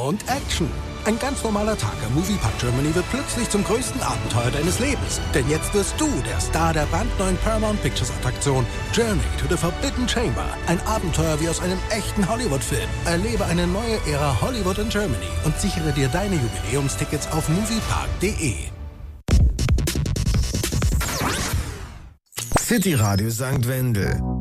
und Action. Ein ganz normaler Tag am Moviepark Germany wird plötzlich zum größten Abenteuer deines Lebens. Denn jetzt wirst du der Star der brandneuen Paramount Pictures Attraktion Journey to the Forbidden Chamber. Ein Abenteuer wie aus einem echten Hollywood-Film. Erlebe eine neue Ära Hollywood in Germany und sichere dir deine Jubiläumstickets auf moviepark.de. City Radio St. Wendel.